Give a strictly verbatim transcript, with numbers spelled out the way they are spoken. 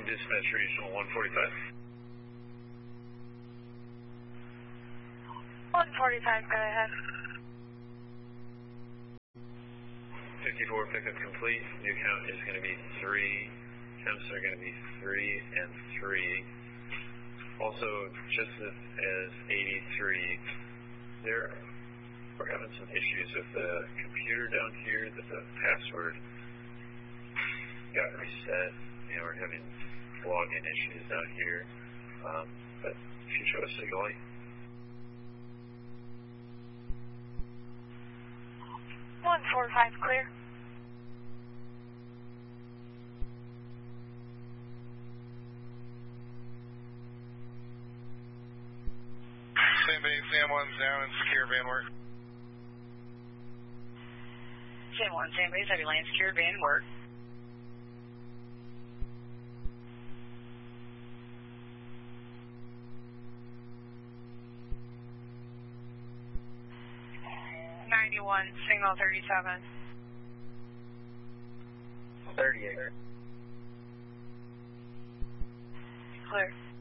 Dispatch Regional one forty-five. one forty-five, go ahead. fifty-four pickup complete. New count is going to be three. Temps are going to be three and three. Also, just as, as eighty-three, there we're having some issues with the computer down here that the password got reset. You know, we're having login issues down here. Um, but if you show a signal light. one forty-five, clear. Same base, Sam one's down and secure van work. Sam one, same base, heavy lane secured, van work. ninety-one, signal thirty-seven. thirty-eight. Clear.